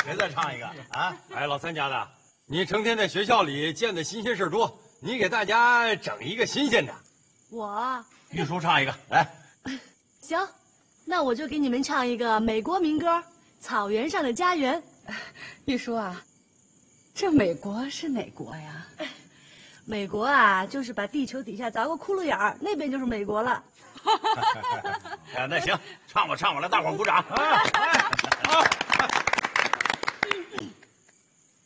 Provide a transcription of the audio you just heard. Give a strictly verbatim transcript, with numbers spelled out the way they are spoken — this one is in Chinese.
谁再唱一个啊？ 哎，老三家的，你成天在学校里见的新鲜事多，你给大家整一个新鲜的。 我玉叔唱一个，来。 行，那我就给你们唱一个美国民歌《草原上的家园》。 玉叔啊，这美国是哪国呀？ 美国啊，就是把地球底下凿个窟窿眼儿，那边就是美国了。 啊，那行，唱吧唱吧，来，大伙儿鼓掌啊！好。